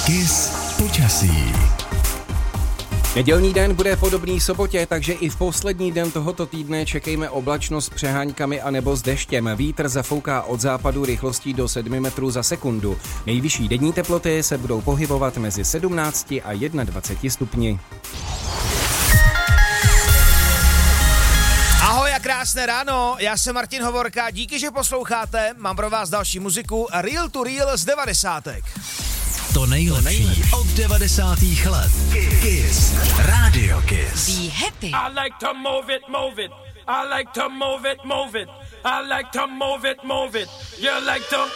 Kiss počasí. Nedělní den bude podobný sobotě, takže i v poslední den tohoto týdne čekejme oblačnost s přeháňkami anebo s deštěm. Vítr zafouká od západu rychlostí do 7 metrů za sekundu. Nejvyšší denní teploty se budou pohybovat mezi 17 a 21 stupni. Ahoj a krásné ráno, já jsem Martin Hovorka, díky, že posloucháte, mám pro vás další muziku Real to Real z 90. To nejlepší od 90. let. Kiss. Radio Kiss. Be happy. I like to move it, move it. I like to move it, move it. I like to move it, move it. You like to